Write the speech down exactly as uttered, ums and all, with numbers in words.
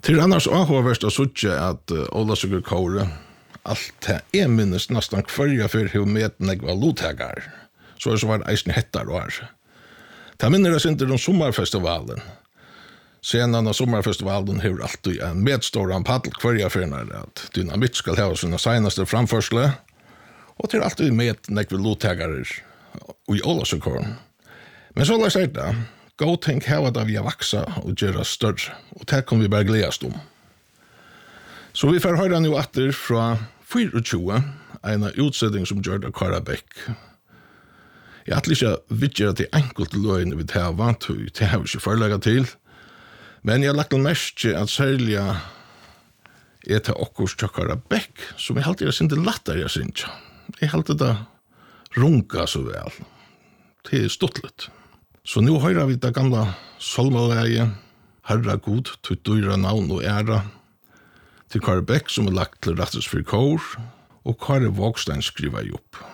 Till annars avhåverst att sucha att uh, Ólavsøkur kåre allt det är minst nästan kvarja för hur med negva lotägar. Så är det så var eisen hettar och här. Det minner oss inte om sommarfestivalen. Sedan av sommarfestivalen har alltid en medstoran paddel kvarja för när att Dynamit ska ha sina senaste framförsle. Och till alltid med negva lotägar i Ólavsøkur. Men så lär sig det. Gå tänk här att vi växa och göra större. Och det kommer vi bara glädjas om. Så vi får höra nu åter från tjugofyra, en utsättning som gör det Kara Bäck. Jag har inte vidgat till enkelt lögn vid det här vant, det har vi inte förläggat till. Men jag har lagt mest till att sälja är till okkurs till Kara Bäck, som jag alltid är inte lättare jag syns. Jag har alltid det runka så väl. Det är stottligt. Så nu hører vi det gamla solmaläge, Herra god, tutt dyra navn og æra, til Kara Bäck som er lagt til rettes for kår, og Kari Vågstein skriver opp.